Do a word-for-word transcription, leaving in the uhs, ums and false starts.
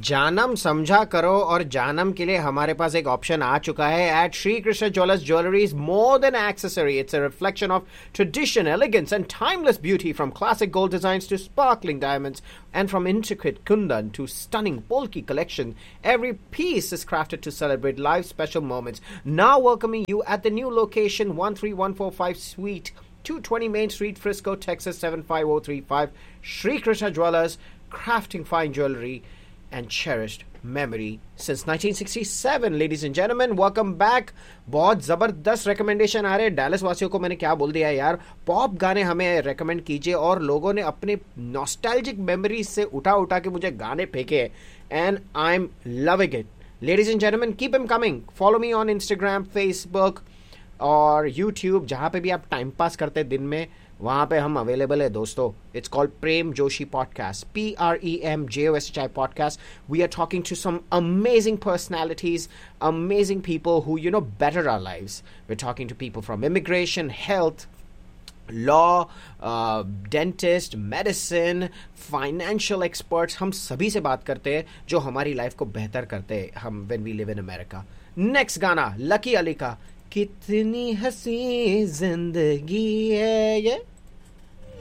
जानम समझा करो और जानम के लिए हमारे पास एक ऑप्शन आ चुका है eight Shri Krishna jewellers jewellery is more than accessory it's a reflection of tradition elegance and timeless beauty from classic gold designs to sparkling diamonds and from intricate kundan to stunning bulky collection, every piece is crafted to celebrate life's special moments. Now welcoming you at the new location, one three one four five Suite two twenty Main Street, Frisco, Texas seven five zero three five. Sri Krishna Jewelers, crafting fine jewelry and cherished memory since nineteen sixty-seven. Ladies and gentlemen, welcome back. बहुत ज़बरदस्त recommendation आ रहे हैं Dallas वासियों को. मैंने क्या बोल दिया यार, पॉप गाने हमें रेकमेंड कीजिए. और लोगों ने अपने नॉस्टैल्जिक मेमोरीज से उठा उठा के मुझे गाने फेंके and I am loving it. Ladies and gentleman, keep him coming. Follow me on Instagram, Facebook और यूट्यूब. जहाँ पे भी आप टाइम पास करते हैं दिन में, वहाँ पे हम अवेलेबल है दोस्तों. It's called Prem Joshi podcast, P R E M J O S H I podcast. We are talking to some amazing personalities, amazing people who you know better our lives. We are talking to people from immigration, health, law, dentist, medicine, financial experts. हम सभी से बात करते हैं जो हमारी life को बेहतर करते हैं हम when we live in America. Next गाना लकी अली का कितनी हसी जिंदगी है ये.